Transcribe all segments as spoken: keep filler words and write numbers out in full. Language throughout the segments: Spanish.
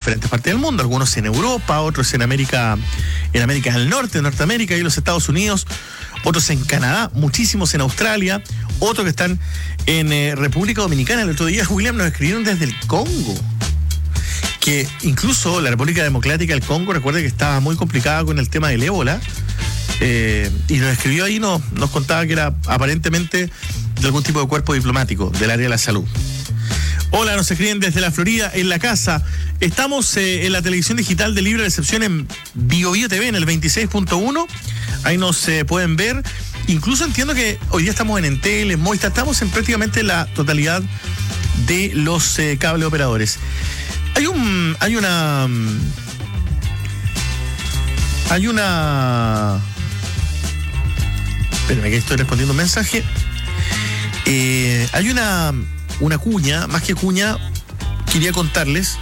diferentes partes del mundo, algunos en Europa, otros en América, en América del Norte, en Norteamérica y los Estados Unidos, otros en Canadá, muchísimos en Australia, otros que están en eh, República Dominicana. El otro día, William, nos escribieron desde el Congo, que incluso la República Democrática del Congo, recuerde que estaba muy complicada con el tema del ébola, eh, y nos escribió ahí, nos, nos contaba que era aparentemente de algún tipo de cuerpo diplomático del área de la salud. Hola, nos escriben desde la Florida, en la casa. Estamos eh, en la televisión digital de libre recepción en Bio Bio T V, en el veintiséis punto uno. Ahí nos eh, pueden ver. Incluso entiendo que hoy día estamos en Entel, en Movistar, estamos en prácticamente la totalidad de los eh, cable operadores. Hay un, hay una, hay una, espérenme que estoy respondiendo un mensaje. Eh, hay una, una cuña, más que cuña, quería contarles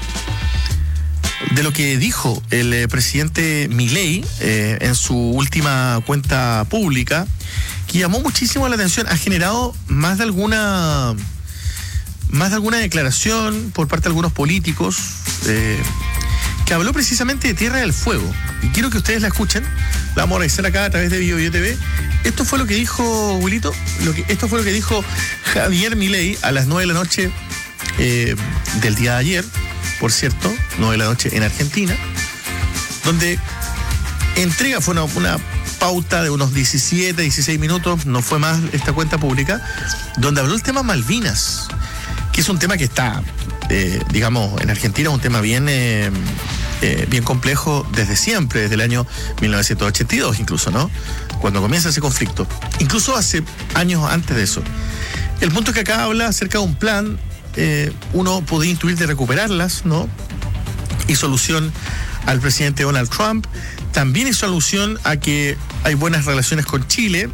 de lo que dijo el eh, presidente Milei eh, en su última cuenta pública, que llamó muchísimo la atención, ha generado más de alguna, más de alguna declaración por parte de algunos políticos, eh, que habló precisamente de Tierra del Fuego. Y quiero que ustedes la escuchen, la vamos a revisar acá a través de Bio Bio T V. Esto fue lo que dijo, Wilito, lo que, esto fue lo que dijo Javier Milei a las nueve de la noche eh, del día de ayer, por cierto, nueve de la noche en Argentina, donde entrega, fue una, una pauta de unos diecisiete, dieciséis minutos, no fue más esta cuenta pública, donde habló el tema Malvinas, que es un tema que está, eh, digamos, en Argentina, es un tema bien, eh, eh, bien complejo desde siempre, desde el año mil novecientos ochenta y dos incluso, ¿no? Cuando comienza ese conflicto, incluso hace años antes de eso. El punto es que acá habla acerca de un plan, eh, uno podía intuir de recuperarlas, ¿no? Hizo alusión al presidente Donald Trump, también hizo alusión a que hay buenas relaciones con Chile,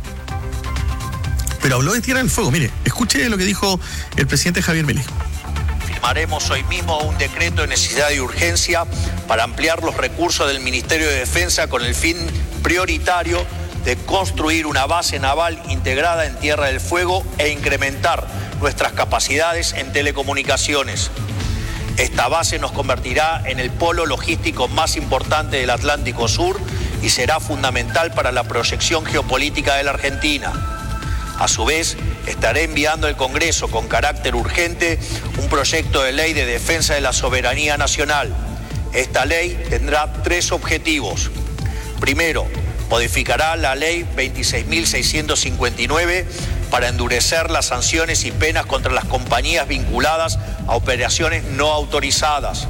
pero habló de Tierra del Fuego. Mire, escuche lo que dijo el presidente Javier Milei. Firmaremos hoy mismo un decreto de necesidad y urgencia para ampliar los recursos del Ministerio de Defensa con el fin prioritario de construir una base naval integrada en Tierra del Fuego e incrementar nuestras capacidades en telecomunicaciones. Esta base nos convertirá en el polo logístico más importante del Atlántico Sur y será fundamental para la proyección geopolítica de la Argentina. A su vez, estaré enviando al Congreso con carácter urgente un proyecto de ley de defensa de la soberanía nacional. Esta ley tendrá tres objetivos. Primero, modificará la ley veintiséis mil seiscientos cincuenta y nueve para endurecer las sanciones y penas contra las compañías vinculadas a operaciones no autorizadas.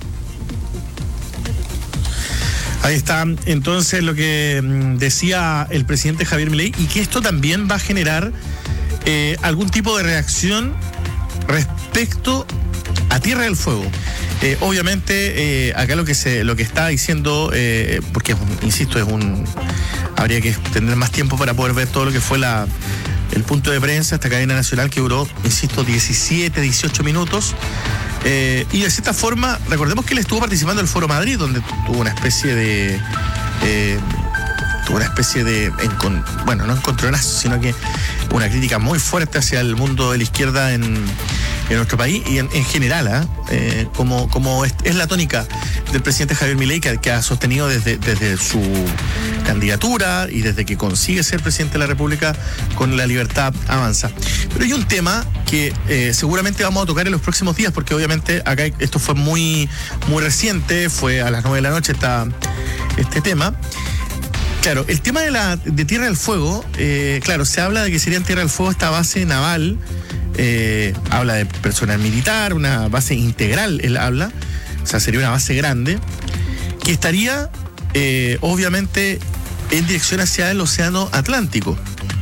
Ahí está entonces lo que decía el presidente Javier Milei, y que esto también va a generar eh, algún tipo de reacción respecto a Tierra del Fuego. Eh, obviamente, eh, acá lo que se, lo que está diciendo, eh, porque es un, insisto, es un, habría que tener más tiempo para poder ver todo lo que fue la, el punto de prensa, esta cadena nacional que duró, insisto, diecisiete, dieciocho minutos. Eh, y de cierta forma, recordemos que él estuvo participando del Foro Madrid, donde tuvo una especie de, eh, tuvo una especie de, encon, bueno, no encontronazo, sino que una crítica muy fuerte hacia el mundo de la izquierda en, en nuestro país y en, en general, ¿eh? Eh, como, como es, es la tónica del presidente Javier Milei, que, que ha sostenido desde, desde su candidatura y desde que consigue ser presidente de la República con La Libertad Avanza. Pero hay un tema que eh, seguramente vamos a tocar en los próximos días, porque obviamente acá esto fue muy, muy reciente, fue a las nueve de la noche esta, este tema. Claro, el tema de la de Tierra del Fuego, eh, claro, se habla de que sería en Tierra del Fuego esta base naval, eh, habla de personal militar, una base integral, él habla, o sea, sería una base grande, que estaría eh, obviamente en dirección hacia el Océano Atlántico.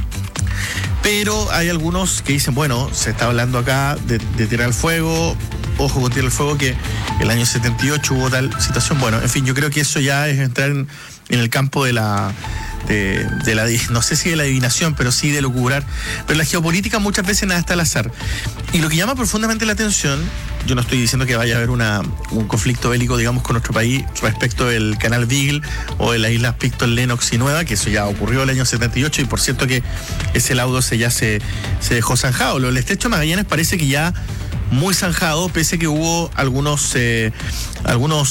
Pero hay algunos que dicen, bueno, se está hablando acá de, de Tierra del Fuego, ojo con Tierra del Fuego, que el año setenta y ocho hubo tal situación. Bueno, en fin, yo creo que eso ya es entrar en, en el campo de la, de, de la, no sé si de la adivinación, pero sí de lucurar. Pero la geopolítica muchas veces nada está al azar. Y lo que llama profundamente la atención, yo no estoy diciendo que vaya a haber una, un conflicto bélico, digamos, con nuestro país respecto del canal Beagle o de las islas Picton, Lennox y Nueva, que eso ya ocurrió el año setenta y ocho, y por cierto que ese laudo se, ya se, se dejó zanjado. Lo del estrecho de Magallanes parece que ya muy zanjado, pese a que hubo algunos, eh, algunos